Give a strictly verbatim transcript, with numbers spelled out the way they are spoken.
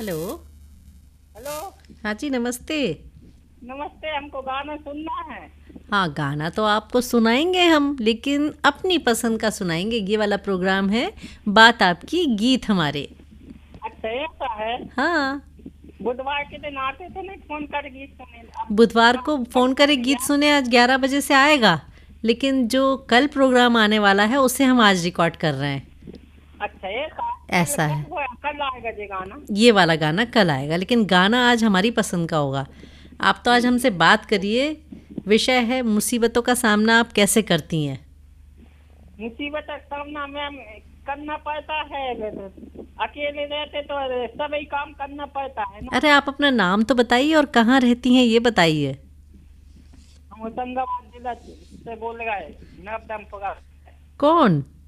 Hello. Hello. हाँ जी, नमस्ते। नमस्ते, हमको गाना सुनना है। हाँ, गाना तो आपको सुनाएंगे हम, लेकिन अपनी पसंद का सुनाएंगे। ये वाला प्रोग्राम है बात आपकी गीत हमारे। अच्छा, ऐसा है। हाँ, बुधवार के दिन आते थे ना फोन कर गीत सुने, अब बुधवार को काम कम फ़ोन कर करे गीत दिया। सुने, आज ग्यारह बजे से आएगा। लेकिन जो कल प्रोग्राम आने वाला है उसे हम आज रिकॉर्ड कर रहे हैं। अच्छा, ऐसा कल ऐसा है। कब हुआ, कल आएगा ये गाना। ये वाला गाना कल आएगा, लेकिन गाना आज हमारी पसंद का होगा। आप तो आज हमसे बात करिए। विषय है मुसीबतों का सामना आप कैसे करती हैं। मुसीबत का सामना मैम करना पड़ता है। अकेले रहते तो सभी काम करना पड़ता है ना। अरे, आप अपना नाम तो बताइए और कहाँ रहती हैं ये बताइए। हम होशंगाबाद जिला से बोल रहे हैं, नवदमपुरा। कौन?